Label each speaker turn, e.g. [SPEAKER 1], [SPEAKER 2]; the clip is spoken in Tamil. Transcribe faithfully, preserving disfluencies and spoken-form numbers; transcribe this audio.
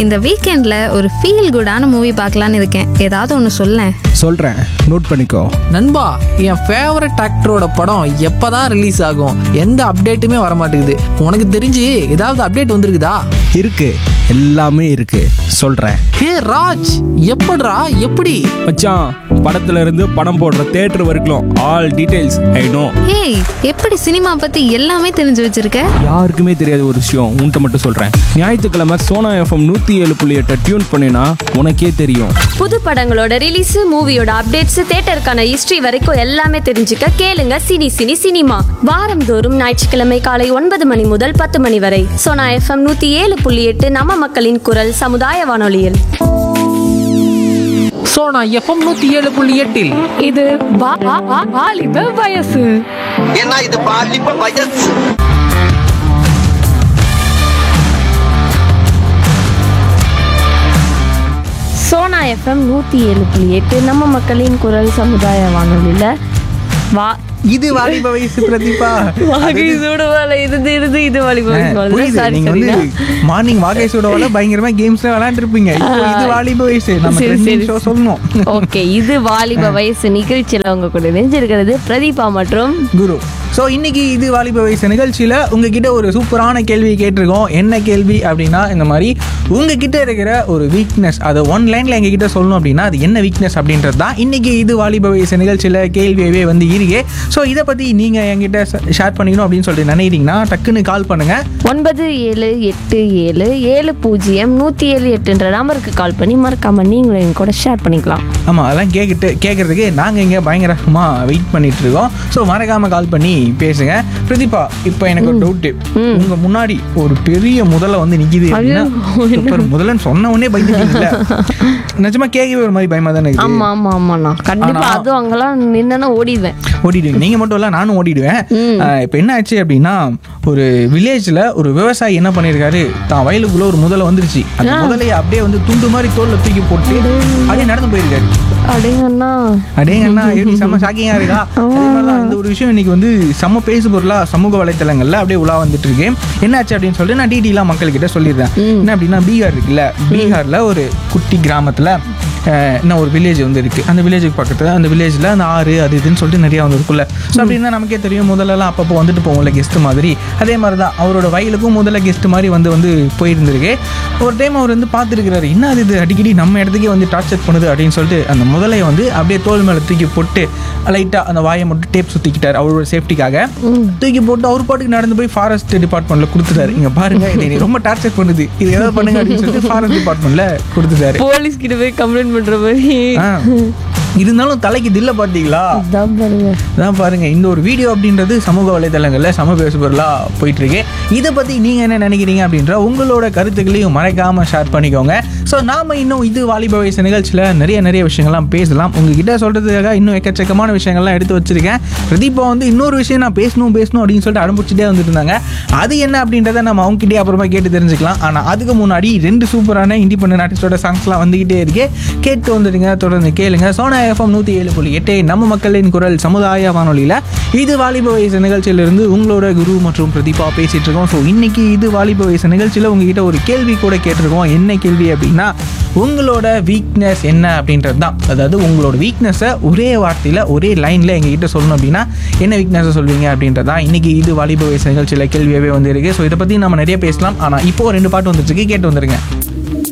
[SPEAKER 1] இந்த வீக்கெண்ட்ல ஒரு ஃபீல் குடான மூவி பார்க்கலான்னு இருக்கேன். ஏதாவது ஒன்று சொல்லேன்.
[SPEAKER 2] சொல்றேன், நோட் பண்ணிக்கோ.
[SPEAKER 3] நண்பா, என் ஃபேவரட் ஆக்டரோட படம் எப்பதான் ரிலீஸ் ஆகும்? எந்த அப்டேட்டுமே வர மாட்டேங்குது. உனக்கு தெரிஞ்சு ஏதாவது அப்டேட் வந்திருக்குதா?
[SPEAKER 2] இருக்கு, எல்லாமே இருக்கு, சொல்றேன்.
[SPEAKER 3] ஹே ராஜ், எப்படிடா? எப்படி
[SPEAKER 2] மச்சான், படத்துல இருந்து படம் போடுற தியேட்டர் வரைக்கும் ஆல் டீடைல்ஸ் ஐ நோ.
[SPEAKER 1] ஏய், எப்படி சினிமா பத்தி எல்லாமே தெரிஞ்சு வச்சிருக்க?
[SPEAKER 2] யாருக்குமே தெரியாத ஒரு விஷயம் உன்கிட்ட மட்டும் சொல்றேன். ஞாயிற்றுக்கிழமை சோனா எஃப்எம் நூத்தி ஏழு புள்ளி எட்டை டியூன் பண்ணினா உனக்கே தெரியும்.
[SPEAKER 4] புது படங்களோட ரிலீஸ், மூவியோட அப்டேட்ஸ், தியேட்டருக்கான ஹிஸ்டரி வரைக்கும் எல்லாமே தெரிஞ்சுக்க கேளுங்க சினி சினி சினிமா. வாரந்தோறும் ஞாயிற்றுக்கிழமை காலை ஒன்பது மணி முதல் பத்து மணி வரை சோனா எஃப்எம் நூத்தி ஏழு புள்ளி எட்டு நம்ம மக்களின் குரல் சமுதாய வானொலியில்.
[SPEAKER 3] சோனா எஃப்எம் நூத்தி ஏழு புள்ளி எட்டில்
[SPEAKER 5] இது வா- வா- வா- வாலிப வயசு.
[SPEAKER 6] ஏன்னா இது பாலிப்ப வயசு.
[SPEAKER 4] சோனா எஃப்எம் நூத்தி ஏழு புள்ளி எட்டு நம்ம மக்களின் குரல் சமுதாய வானொலியில வா
[SPEAKER 7] இது வாலிப வயசு பிரதீபா.
[SPEAKER 4] வாகை சூடுவால இது இருந்து இது வாலிப
[SPEAKER 7] புரியுது, நீங்க வந்து மார்னிங் வாகை சூடவால பயங்கரமா கேம்ஸ் விளையாண்டு இருப்பீங்க. இது வாலிப வயசு, நம்ம ட்ரெண்டிங் ஷோ சொல்லணும்.
[SPEAKER 4] ஓகே, இது வாலிப வயசு நிகழ்ச்சியில உங்க கூட நெஞ்சிருக்கிறது பிரதீபா மற்றும்
[SPEAKER 7] குரு. ஸோ இன்னைக்கு இது வாலிப வயசு நிகழ்ச்சியில் உங்ககிட்ட ஒரு சூப்பரான கேள்வி கேட்டிருக்கோம். என்ன கேள்வி அப்படின்னா, இந்த மாதிரி உங்ககிட்ட இருக்கிற ஒரு வீக்னஸ், அதை ஒன் லைனில் எங்ககிட்ட சொல்லணும் அப்படின்னா அது என்ன வீக்னஸ் அப்படின்றது தான் இன்னைக்கு இது வாலிப வயசு நிகழ்ச்சியில் கேள்வியவே வந்து இருக்கே. ஸோ இதை பற்றி நீங்கள் என்கிட்ட ஷேர் பண்ணிக்கணும் அப்படின்னு சொல்லிட்டு நினைக்கிறீங்கன்னா டக்குன்னு கால் பண்ணுங்கள்.
[SPEAKER 4] ஒன்பது ஏழு எட்டு ஏழு ஏழு பூஜ்ஜியம் நூற்றி ஏழு எட்டுன்ற நம்பருக்கு கால் பண்ணி மறக்காம நீங்களும் எங்க கூட ஷேர் பண்ணிக்கலாம்.
[SPEAKER 7] ஆமாம், அதெல்லாம் கேட்கிட்டு கேட்குறதுக்கு நாங்கள் இங்கே பயங்கரமாக வெயிட் பண்ணிட்டு இருக்கோம். ஸோ மறக்காமல் கால் பண்ணி பேசுங்க. பிரதீபா, இப்போ எனக்கு ஒரு டவுட்டு. உங்க முன்னாடி ஒரு பெரிய முதல்ல வந்து நிக்குது அப்படின்னா, சூப்பர் முதல்லன்னு சொன்ன உடனே பயந்துட்டீங்கல்ல? நிஜமா கேட்கவே ஒரு மாதிரி பயமா தானே இருக்கு.
[SPEAKER 4] ஆமா ஆமா ஆமாண்ணா, கண்டிப்பா. அதுவும் அங்கெல்லாம் நின்னா ஓடிடுவேன்.
[SPEAKER 7] ஓடிடுவேன். நீங்க மட்டும் இல்ல, நானும் ஓடிடுவேன். இப்போ என்ன ஆச்சு அப்படின்னா, ஒரு வில்லேஜ்ல ஒரு விவசாயி என்ன பண்ணிருக்காரு, தான் வயலுக்குள்ள ஒரு முதல்ல வந்துருச்சு. அந்த முதலையை அப்படியே வந்து துண்டு மாதிரி தோல்ல தூக்கி போட்டு அப்படியே நடந்து போயிருக்காரு.
[SPEAKER 4] அடேங்கண்ணா
[SPEAKER 7] அடேங்கண்ணா, எப்படி செம்ம ஷாக்கிங்கா இருக்கா? அதே மாதிரிதான் இந்த ஒரு விஷயம் இன்னைக்கு வந்து செம்ம பேசு பொருளா சமூக வலைத்தளங்கள்ல அப்படியே உலா வந்துட்டு இருக்கு. என்னாச்சு அப்படின்னு சொல்லிட்டு நான் டீட்டெயிலாக மக்கள்கிட்ட சொல்லிடுறேன். என்ன அப்படின்னா, பீகார் இருக்குல்ல, பீகார்ல ஒரு குட்டி கிராமத்துல என்ன ஒரு வில்லேஜ் வந்து இருக்கு. அந்த வில்லேஜுக்கு பக்கத்துல அந்த வில்லேஜ்ல அந்த ஆறு அது இதுன்னு சொல்லிட்டு நிறைய வந்து இருக்குல்ல. ஸோ அப்படின்னா நமக்கே தெரியும், முதல்லலாம் அப்பப்போ வந்துட்டு போவோம்ல கெஸ்ட் மாதிரி. அதே மாதிரி தான் அவரோட வயலுக்கும் முதல்ல கெஸ்ட் மாதிரி வந்து வந்து போயிருந்திருக்கு. ஒரு டைம் அவர் வந்து பார்த்துருக்கிறாரு, என்ன அது இது அடிக்கடி நம்ம இடத்துக்கே வந்து டார்ச்சர் பண்ணுது அப்படின்னு சொல்லிட்டு அந்த முதலையை வந்து அப்படியே தோல் மேலே தூக்கி போட்டு லைட்டாக அந்த வாயை மட்டும் டேப் சுற்றிக்கிட்டார் அவரோட சேஃப்டிக்காக. தூக்கி போட்டு அவர் பாட்டுக்கு நடந்து போய் ஃபாரஸ்ட் டிபார்ட்மெண்ட்ல கொடுத்துட்டாரு. இங்க பாருங்க, இதை ரொம்ப டார்ச்சர் பண்ணுது, இது ஏதாவது பண்ணுங்க அப்படின்னு சொல்லிட்டு ஃபாரஸ்ட் டிபார்ட்மெண்ட்ல கொடுத்துட்டாரு.
[SPEAKER 4] போலீஸ் கிட்ட போய் கம்ப்ளைண்ட் பண்ற மாதிரி.
[SPEAKER 7] இருந்தாலும் தலைக்கு தில்ல பார்த்தீங்களா? அதான் பாருங்க, இந்த ஒரு வீடியோ அப்படின்றது சமூக வலைதளங்கள்ல சம பேசு பொருளா போயிட்டு இருக்கு. இதை பத்தி நீங்க என்ன நினைக்கிறீங்க அப்படின்ற உங்களோட கருத்துக்களையும் மறக்காம ஷேர் பண்ணிக்கோங்க. ஸோ நாம இன்னும் இது வாலிப வயசு நிகழ்ச்சியில நிறைய நிறைய விஷயங்கள்லாம் பேசலாம். உங்ககிட்ட சொல்றதுக்காக இன்னும் எக்கச்சக்கமான விஷயங்கள்லாம் எடுத்து வச்சிருக்கேன். பிரதீபா வந்து இன்னொரு விஷயம் நான் பேசணும் பேசணும் அப்படின்னு சொல்லிட்டு அனுப்பிச்சுட்டே வந்துட்டு இருந்தாங்க. அது என்ன அப்படின்றத நம்ம அவங்ககிட்டே அப்புறமா கேட்டு தெரிஞ்சுக்கலாம். ஆனா அதுக்கு முன்னாடி ரெண்டு சூப்பரான இண்டிபெண்டன்ட் ஆர்டிஸ்டோட சாங்ஸ்லாம் வந்துகிட்டே இருக்கு, கேட்டு வந்துடுங்க, தொடர்ந்து கேளுங்க. சோனா எஃப்எம் நூத்தி ஏழு புள்ளி எட்டு நம்ம மக்களின் குரல் சமுதாய வானொலியில இது வாலிப வயசு நிகழ்ச்சியிலிருந்து உங்களோட குரு மற்றும் பிரதீபா பேசிட்டு இருக்கோம். ஸோ இன்னைக்கு இது வாலிப வயசு நிகழ்ச்சியில உங்ககிட்ட ஒரு கேள்வி கூட கேட்டிருக்கோம். என்ன கேள்வி அப்படின்னா, உங்களோட வீக்னஸ் என்ன அப்படின்றது தான். அதாவது உங்களோட வீக்னஸை ஒரே வார்த்தையில் ஒரே லைனில் எங்ககிட்ட சொல்லணும் அப்படின்னா என்ன வீக்னஸை சொல்வீங்க அப்படின்றது தான் இன்னைக்கு இது வாலிப வயசு நிகழ்ச்சியில் கேள்வியாகவே வந்து இருக்கு. ஸோ இதை பற்றி நம்ம நிறைய பேசலாம். ஆனால் இப்போ ரெண்டு பாட்டு வந்துட்டு இருக்கு, கேட்டு வந்துருங்க.